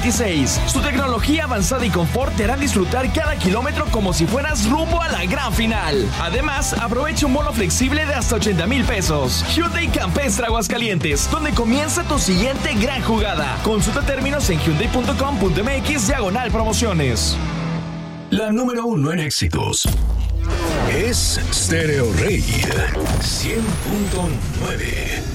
2026. Su tecnología avanzada y confort te harán disfrutar cada kilómetro como si fueras rumbo a la gran final. Además, aprovecha un bono flexible de hasta 80,000 pesos. Hyundai Campestre Aguascalientes, donde comienza tu siguiente gran jugada. Consulta términos en hyundai.com.mx/promociones. La número 1 en éxitos es Stereo Rey 100.9.